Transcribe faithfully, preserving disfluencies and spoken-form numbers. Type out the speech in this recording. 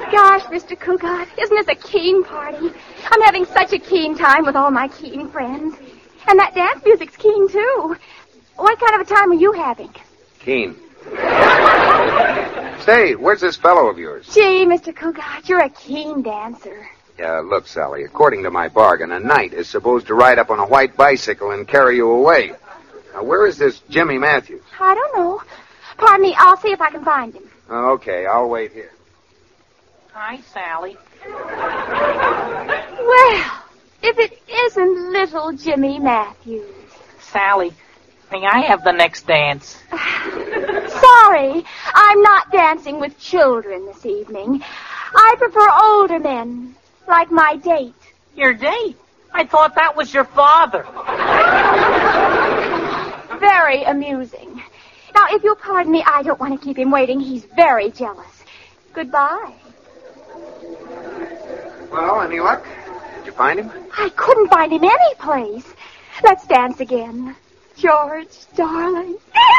Gosh, Mister Cougat, isn't this a keen party? I'm having such a keen time with all my keen friends. And that dance music's keen, too. What kind of a time are you having? Keen. Say, where's this fellow of yours? Gee, Mister Cougat, you're a keen dancer. Yeah, look, Sally, according to my bargain, a knight is supposed to ride up on a white bicycle and carry you away. Now, where is this Jimmy Matthews? I don't know. Pardon me, I'll see if I can find him. Okay, I'll wait here. Hi, Sally. Well, if it isn't little Jimmy Matthews. Sally, may I have the next dance? Sorry, I'm not dancing with children this evening. I prefer older men, like my date. Your date? I thought that was your father. Very amusing. Now, if you'll pardon me, I don't want to keep him waiting. He's very jealous. Goodbye. Well, any luck? Did you find him? I couldn't find him any place. Let's dance again. George, darling.